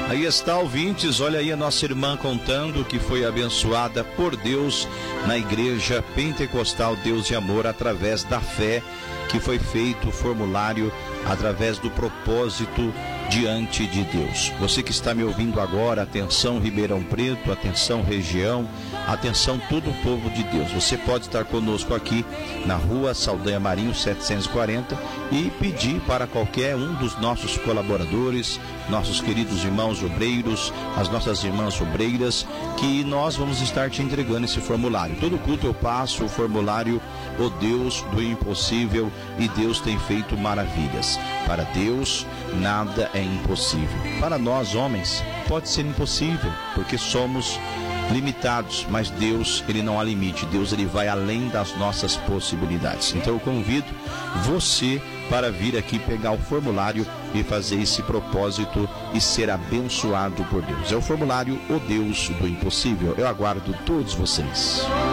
Aí está, ouvintes, olha aí a nossa irmã contando que foi abençoada por Deus na Igreja Pentecostal Deus de Amor através da fé, que foi feito o formulário através do propósito diante de Deus. Você que está me ouvindo agora, atenção Ribeirão Preto, atenção região, atenção todo o povo de Deus. Você pode estar conosco aqui na rua Saldanha Marinho 740 e pedir para qualquer um dos nossos colaboradores, nossos queridos irmãos obreiros, as nossas irmãs obreiras, que nós vamos estar te entregando esse formulário. Todo culto eu passo o formulário O Deus do Impossível, e Deus tem feito maravilhas. Para Deus nada é impossível. Para nós homens pode ser impossível, porque somos limitados, mas Deus, Ele não há limite. Deus, Ele vai além das nossas possibilidades. Então eu convido você para vir aqui pegar o formulário e fazer esse propósito e ser abençoado por Deus. É o formulário O Deus do Impossível. Eu aguardo todos vocês.